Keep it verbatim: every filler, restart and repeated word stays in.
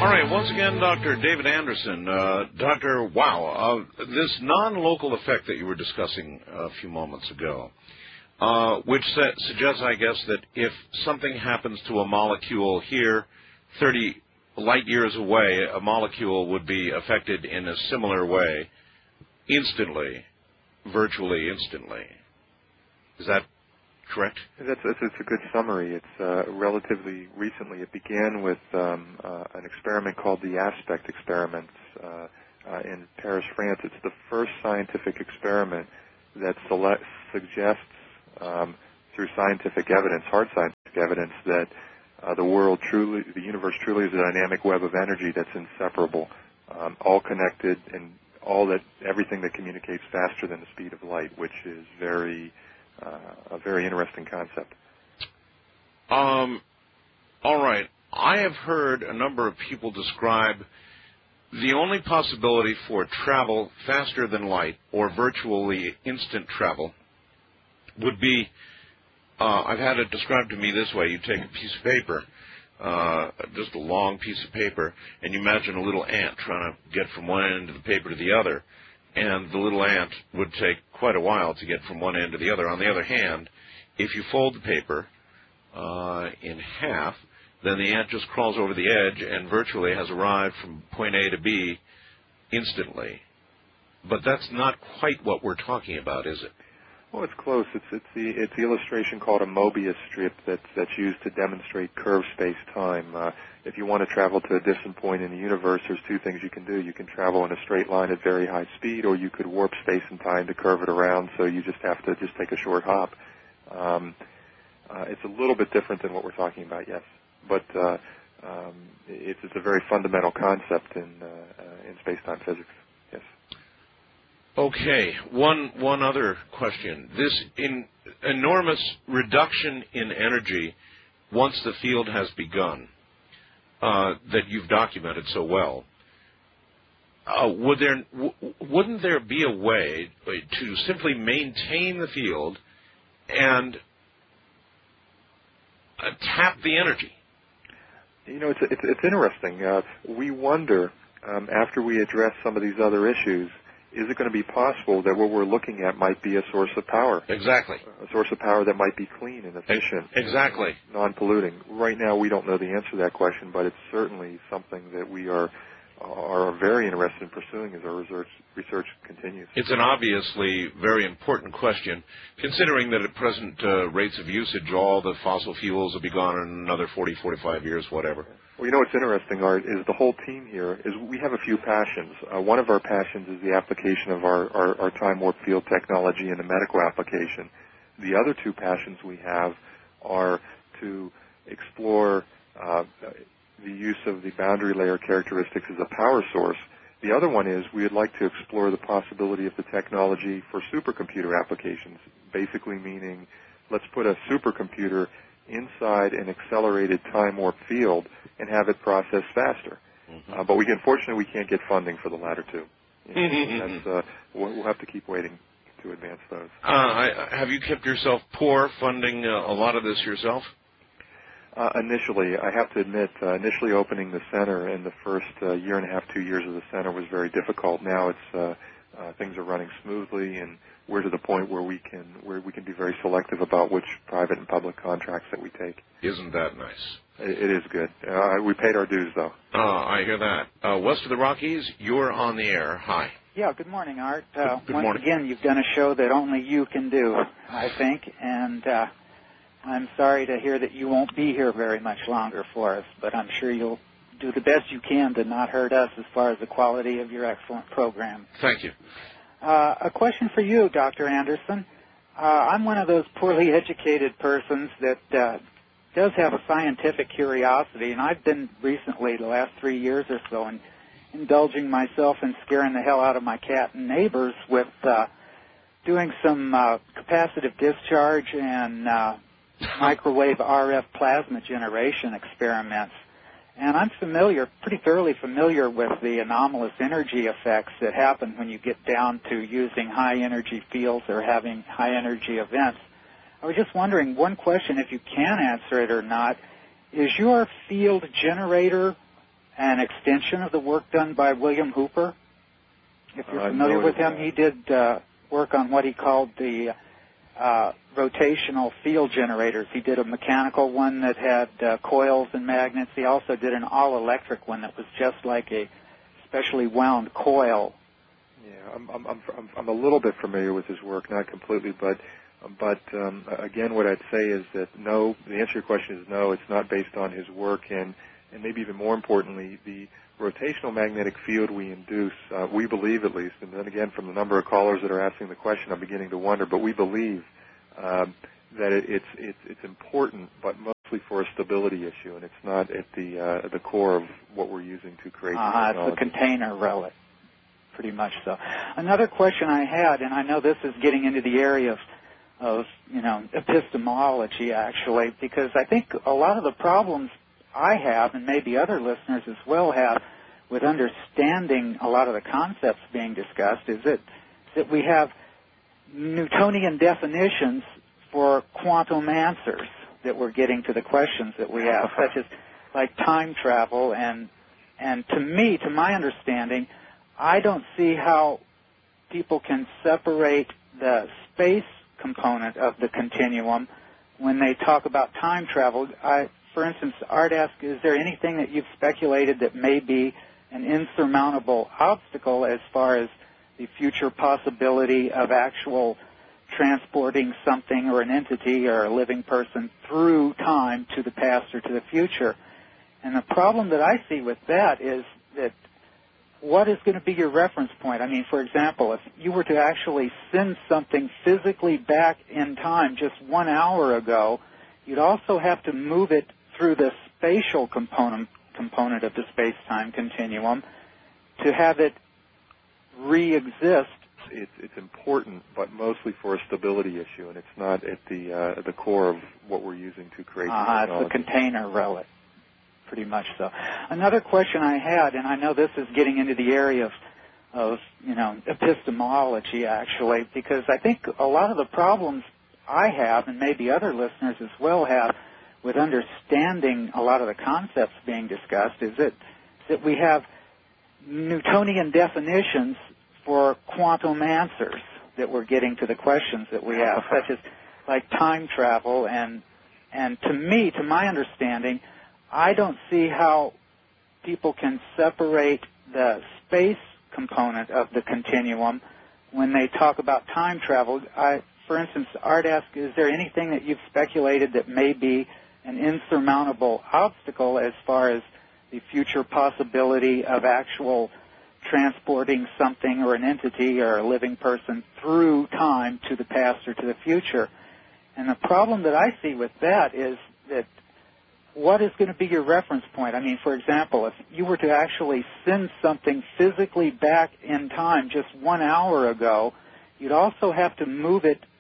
All right, once again, Doctor David Anderson. Uh, Doctor, wow, uh, this non-local effect that you were discussing a few moments ago, uh, which sa- suggests, I guess, that if something happens to a molecule here, thirty light years away, a molecule would be affected in a similar way instantly, virtually instantly. Is that correct? That's, that's, that's a good summary. It's uh, relatively recently. It began with um, uh, an experiment called the Aspect experiment uh, uh, in Paris, France. It's the first scientific experiment that select, suggests um, through scientific evidence, hard scientific evidence, that uh, the world truly, the universe truly is a dynamic web of energy that's inseparable, um, all connected, and all that, everything that communicates faster than the speed of light, which is very Uh, a very interesting concept. Um, all right. I have heard a number of people describe the only possibility for travel faster than light or virtually instant travel would be, uh, I've had it described to me this way. You take a piece of paper, uh, just a long piece of paper, and you imagine a little ant trying to get from one end of the paper to the other. And the little ant would take quite a while to get from one end to the other. On the other hand, if you fold the paper uh, in half, then the ant just crawls over the edge and virtually has arrived from point A to B instantly. But that's not quite what we're talking about, is it? Well, it's close. It's it's the it's the illustration called a Mobius strip that's that's used to demonstrate curved space-time. Uh, if you want to travel to a distant point in the universe, there's two things you can do. You can travel in a straight line at very high speed, or you could warp space and time to curve it around. So you just have to just take a short hop. Um, uh, it's a little bit different than what we're talking about, yes, but uh, um, it's it's a very fundamental concept in uh, uh, in space-time physics. Yes. Okay, one one other question. This in, enormous reduction in energy once the field has begun, uh, that you've documented so well, uh, would there, w- wouldn't there be a way to simply maintain the field and uh, tap the energy? You know, it's, it's, it's interesting. Uh, we wonder, um, after we address some of these other issues, is it going to be possible that what we're looking at might be a source of power? Exactly. A source of power that might be clean and efficient. Exactly. And non-polluting. Right now, we don't know the answer to that question, but it's certainly something that we are are very interested in pursuing as our research, research continues. It's an obviously very important question, considering that at present uh, rates of usage, all the fossil fuels will be gone in another forty, forty-five years, whatever. Well, you know what's interesting, Art, is the whole team here is we have a few passions. Uh, one of our passions is the application of our, our, our time warp field technology in a medical application. The other two passions we have are to explore uh, the use of the boundary layer characteristics as a power source. The other one is we would like to explore the possibility of the technology for supercomputer applications, basically meaning let's put a supercomputer inside an accelerated time warp field and have it process faster. Mm-hmm. Uh, but we unfortunately we can't get funding for the latter two. You know, that's, uh, we'll, we'll have to keep waiting to advance those. Uh, I, have you kept yourself poor funding uh, a lot of this yourself? Uh, initially, I have to admit, uh, initially opening the center in the first uh, year and a half, two years of the center was very difficult. Now it's uh, uh, things are running smoothly, and we're to the point where we can where we can be very selective about which private and public contracts that we take. Isn't that nice? It, it is good. Uh, we paid our dues, though. Uh, I hear that. Uh, west of the Rockies, you're on the air. Hi. Yeah, good morning, Art. Uh, good, good once morning. again, you've done a show that only you can do, I think, and uh, I'm sorry to hear that you won't be here very much longer for us, but I'm sure you'll do the best you can to not hurt us as far as the quality of your excellent program. Thank you. Uh, a question for you, Doctor Anderson. Uh, I'm one of those poorly educated persons that uh, does have a scientific curiosity, and I've been recently, the last three years or so, in, indulging myself in scaring the hell out of my cat and neighbors with uh, doing some uh, capacitive discharge and uh, microwave R F plasma generation experiments. And I'm familiar, pretty thoroughly familiar with the anomalous energy effects that happen when you get down to using high-energy fields or having high-energy events. I was just wondering, one question, if you can answer it or not, is your field generator an extension of the work done by William Hooper. If you're Uh, familiar no, with it is him, not. he did uh, work on what he called the uh, rotational field generators. He did a mechanical one that had uh, coils and magnets. He also did an all-electric one that was just like a specially wound coil. Yeah, I'm, I'm, I'm, I'm I'm a little bit familiar with his work, not completely, but but um, again, what I'd say is that no. The answer to your question is no. It's not based on his work, and and maybe even more importantly, the rotational magnetic field we induce, uh, we believe at least, and then again, from the number of callers that are asking the question, I'm beginning to wonder, but we believe um, that it, it's it's it's important, but mostly for a stability issue, and it's not at the uh, at the core of what we're using to create Uh, the it's technology. the container relic, pretty much so. Another question I had, and I know this is getting into the area of, of you know, epistemology, actually, because I think a lot of the problems I have, and maybe other listeners as well have, with understanding a lot of the concepts being discussed is that, that we have Newtonian definitions for quantum answers that we're getting to the questions that we have, such as like time travel. And and to me, to my understanding, I don't see how people can separate the space component of the continuum when they talk about time travel. I, for instance, Art asked, is there anything that you've speculated that may be an insurmountable obstacle as far as the future possibility of actual transporting something or an entity or a living person through time to the past or to the future? And the problem that I see with that is that what is going to be your reference point? I mean, for example, if you were to actually send something physically back in time just one hour ago, you'd also have to move it through the spatial component component of the space-time continuum to have it re-exist. It's, it's important, but mostly for a stability issue, and it's not at the uh, at the core of what we're using to create the Uh, it's technology. the container relic, pretty much so. Another question I had, and I know this is getting into the area of, of you know, epistemology, actually, because I think a lot of the problems I have, and maybe other listeners as well have, with understanding a lot of the concepts being discussed is that, that we have Newtonian definitions for quantum answers that we're getting to the questions that we have, such as like time travel. And and to me, to my understanding, I don't see how people can separate the space component of the continuum when they talk about time travel. I, for instance, Art asked, is there anything that you've speculated that may be an insurmountable obstacle as far as the future possibility of actual transporting something or an entity or a living person through time to the past or to the future? And the problem that I see with that is that what is going to be your reference point? I mean, for example, if you were to actually send something physically back in time just one hour ago, you'd also have to move it